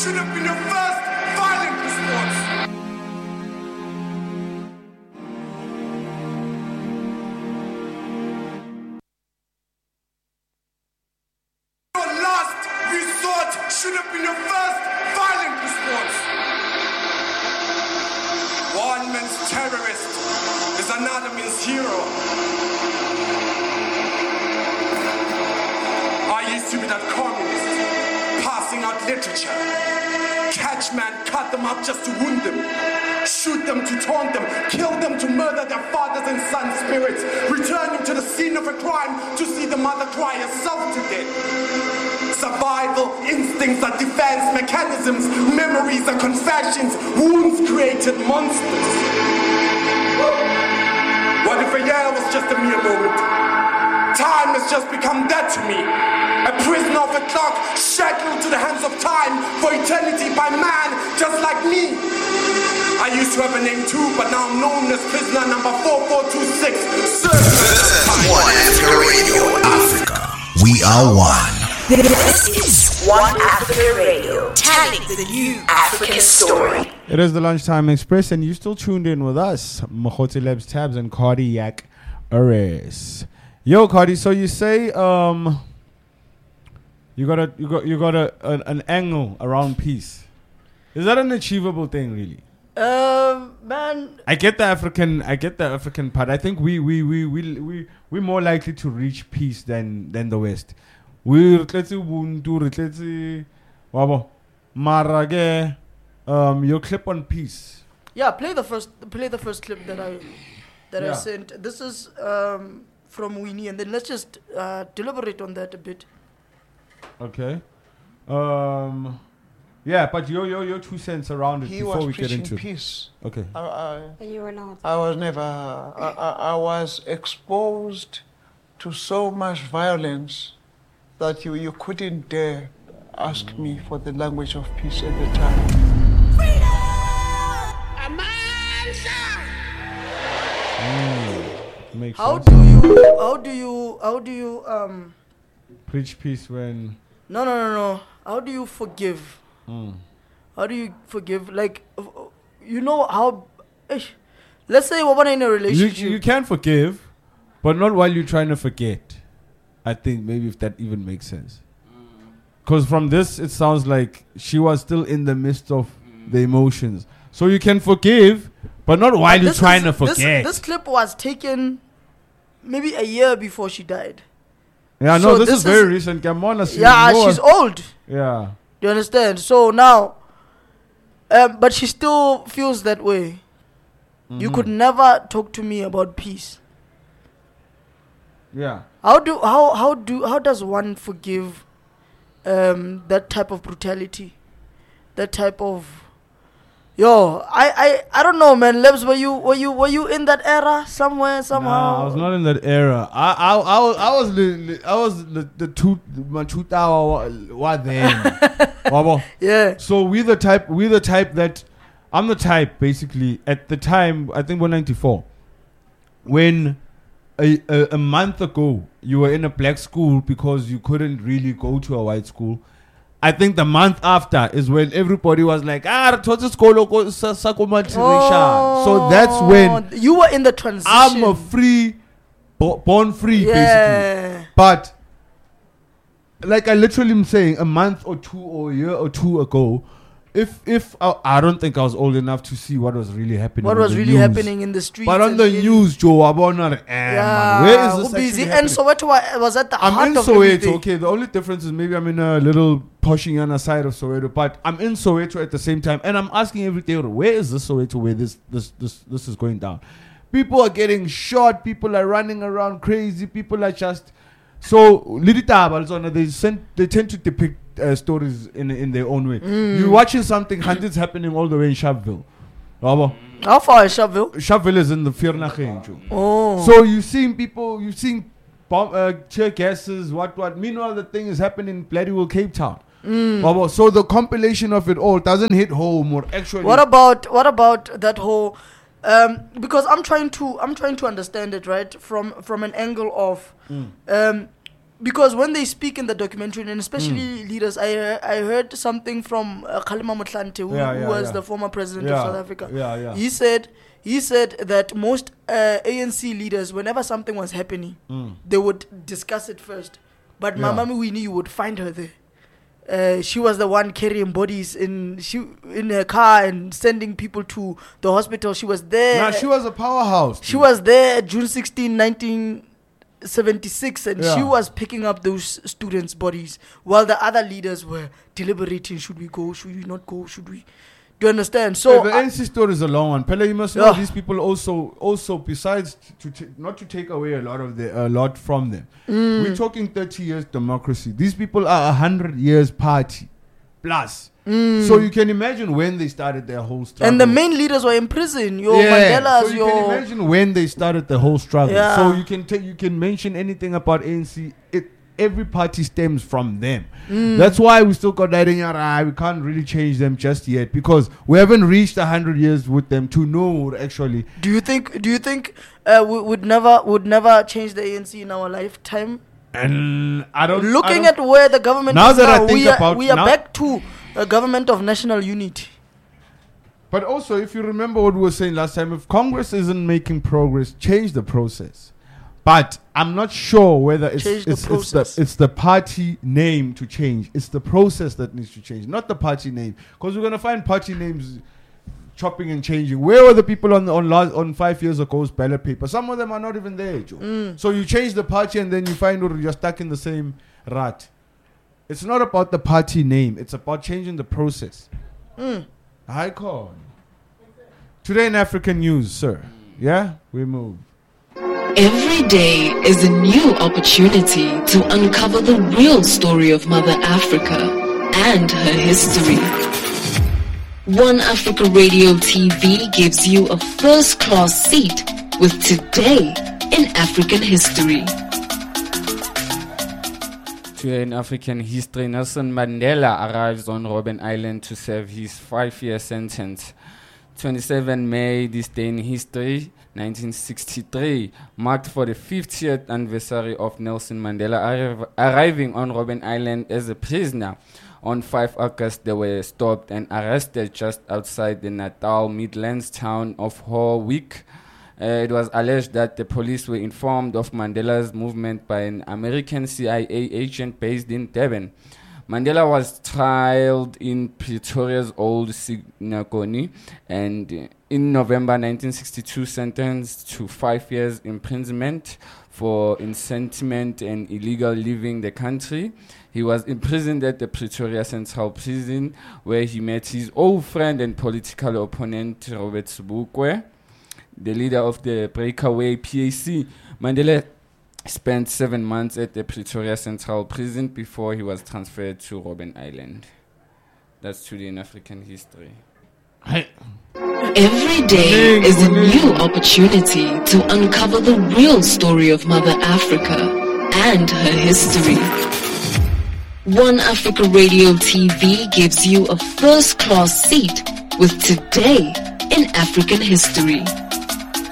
should have been your first violent response. Your last resort should have been your first violent response. One man's terrorist is another man's hero. I used to be that communist, passing out literature. Catch man, cut them up just to wound them. Shoot them to taunt them. Kill them to murder their fathers and sons' spirits. Returning to the scene of a crime to see the mother cry herself to death. Survival instincts are defense mechanisms. Memories are confessions. Wounds created monsters. What if a year was just a mere moment? Time has just become dead to me. A prisoner of a clock, shackled to the hands of time for eternity by man just like me. I used to have a name too, but now I'm known as prisoner number 4426. One Africa Radio, Africa. We are one. This is One Africa Radio, telling the new African story. It is the Lunchtime Express, and you still tuned in with us, Mokhote Labs Tabs and Cardiac Arrest. Yo, Cardi, so you say you got an angle around peace. Is that an achievable thing, really? Man, I get the African part. I think we're more likely to reach peace than the West. You clip on peace. yeah. Play the first clip that I sent. This is from Winnie, and then let's just deliberate on that a bit. Okay. Yeah, but your 2 cents around it He before was we get into peace. Okay. You were not. I was never. I was exposed to so much violence that you couldn't dare ask me for the language of peace at the time. Makes How sense. do you Preach peace when No. How do you forgive? How do you forgive? Like, you know how? Let's say we're in a relationship. you can forgive, but not while you're trying to forget. I think maybe if that even makes sense. Because from this, it sounds like she was still in the midst of the emotions. So you can forgive, but not while you're trying to forget. This clip was taken maybe a year before she died. Yeah, no, this is very recent. She's old. Yeah. Do you understand? So now, but she still feels that way. You could never talk to me about peace. Yeah. How does one forgive that type of brutality, that type of I don't know, man. Lebs, were you in that era somewhere somehow? No, I was not in that era. I was the 2000 what then? Wabo. Yeah. So we're the type that I'm the type basically at the time. I think 194 when. A month ago, you were in a black school because you couldn't really go to a white school. I think the month after is when everybody was like, so that's when you were in the transition. I'm a free, born free, basically. But like I literally am saying, a month or two or a year or two ago, if I don't think I was old enough to see what was really happening. What was really happening in the streets? But on the news, Joe, where is this busy? actually And Soweto was at the heart I'm in of Soweto. everything. Okay, the only difference is maybe I'm in a little Poshiana side of Soweto, but I'm in Soweto at the same time, and I'm asking every day, where is this Soweto where this is going down? People are getting shot. People are running around crazy. People are just so they tend to depict stories in their own way. You're watching something, hundreds happening all the way in Sharpeville. How far is Sharpeville? Sharpeville is in the Viernagenjo. Oh. So you're seeing people, you're seeing tear gases, what. Meanwhile, the thing is happening in bloody well Cape Town. So the compilation of it all doesn't hit home or actually. What about that whole? Because I'm trying to understand it right from an angle of, because when they speak in the documentary, and especially leaders, I heard something from Kgalema Motlanthe, who was the former president of South Africa. He said that most ANC leaders, whenever something was happening, they would discuss it first. But Mama Winnie, you would find her there. She was the one carrying bodies in her car and sending people to the hospital. She was there. Now, she was a powerhouse. She was there June 16, 1976, and she was picking up those students' bodies while the other leaders were deliberating. Should we go? Should we not go? Should we? Do you understand? So the ANC story is a long one. Pele, you must know these people also besides not to take away a lot from them. We're talking 30 years democracy. These people are 100 years party plus. So you can imagine when they started their whole struggle. And the main leaders were in prison. Mandela's. So you can imagine when they started the whole struggle. Yeah. So you can mention anything about ANC. Every party stems from them. That's why we still got that in our eye. We can't really change them just yet because we haven't reached 100 years with them to know actually. Do you think we would never change the ANC in our lifetime? And I don't. Looking at where the government now is that now, I think we are back to a government of national unity. But also, if you remember what we were saying last time, if Congress isn't making progress, change the process. But I'm not sure whether it's the party name to change. It's the process that needs to change, not the party name. Because we're going to find party names chopping and changing. Where were the people on 5 years ago's ballot paper? Some of them are not even there, Joe. So you change the party and then you find you're stuck in the same rut. It's not about the party name. It's about changing the process. Hi, Con. Today in African news, sir. Yeah? We move. Every day is a new opportunity to uncover the real story of Mother Africa and her history. One Africa Radio TV gives you a first-class seat with Today in African History. Today in African history, Nelson Mandela arrives on Robben Island to serve his 5-year sentence. 27 May, this day in history, 1963, marked for the 50th anniversary of Nelson Mandela arriving on Robben Island as a prisoner. On 5 August, they were stopped and arrested just outside the Natal Midlands town of Howick. It was alleged that the police were informed of Mandela's movement by an American CIA agent based in Durban. Mandela was tried in Pretoria's Old Signagoni and in November 1962 sentenced to 5 years imprisonment for incitement and illegal leaving the country. He was imprisoned at the Pretoria Central Prison where he met his old friend and political opponent Robert Sobukwe, the leader of the breakaway PAC. Mandela spent 7 months at the Pretoria Central Prison before he was transferred to Robben Island. That's today in African history. Every day is a new opportunity to uncover the real story of Mother Africa and her history. One Africa Radio TV gives you a first-class seat with Today in African History.